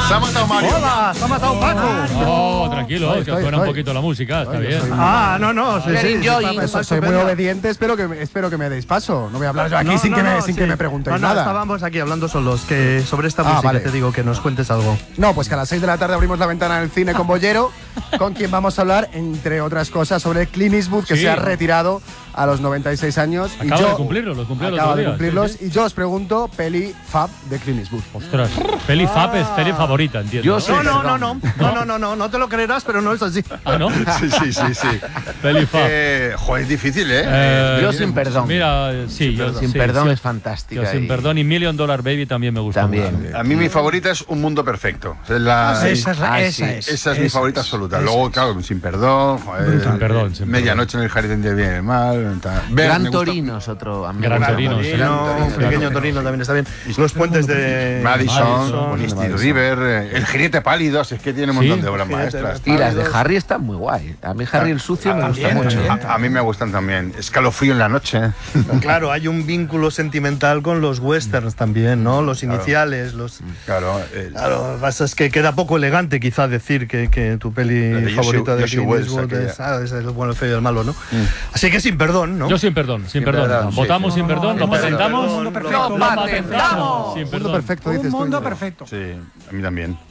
Se ha matado Mario. ¡Hola! ¡Se ha matado Paco! No, tranquilo, que suena un poquito la música, está bien. No, sí. Soy muy obediente, espero que me deis paso. No voy a hablar yo aquí sin que me preguntéis nada. Estábamos aquí hablando solos, que sobre esta música vale. te digo que nos cuentes algo. No, pues que a las 6 de la tarde abrimos la ventana del cine con Bollero, con quien vamos a hablar, entre otras cosas, sobre Clint Eastwood, que Sí. se ha retirado a los 96 años. Acaba de cumplirlos, los cumplió el Acaba otro de día. cumplirlos. Sí, sí. Y yo os pregunto, peli fab de Clint Eastwood. Ostras, peli Fab es peli favorita, entiendo. Yo sí. No te lo creerás, pero no es así. Ah, ¿no? Sí. Peli Fab. Joder, es difícil, ¿eh? Yo sin perdón. Mira, sí, yo Sin sí, perdón sí. es fantástica. Yo sin y- perdón y $1 Million Baby también me gusta. También. mucho. A mí mi favorita es Un Mundo Perfecto. Esa Esa es mi favorita absoluta. Luego, claro, Sin Perdón. joder, Sin Perdón, sin Medianoche en el Jardín del Bien y el Mal. tal. Ver, Gran me gusta- Torino es otro. a mí me Gran gusta Torino, mucho. sí. Gran Torino. Pequeño Torino también está bien. Los puentes de Madison, Misty River, El Jinete Pálido, es que tiene un montón de obras maestras. Y las de Harry están muy guay. A mí Harry el sucio me gusta mucho. A mí me gustan también. Escalofrío en la noche. Claro, hay un vínculo sentimental con los westerns también, ¿no? Los iniciales, los... Claro. Claro, lo que pasa es que queda poco elegante quizá decir que tu peli La de favorita de Yoshi Clint Wells, Eastwood aquella. es el bueno, el feo y el malo, ¿no? Así que sin perdón, ¿no? Yo sin perdón, sin perdón. perdón, sí. Votamos sin perdón, lo patentamos. Mundo perfecto. Lo ¡Lo patentamos. patentamos. Sin Mundo perdón. perfecto, dices tú. Un mundo perfecto. Sí, a mí también.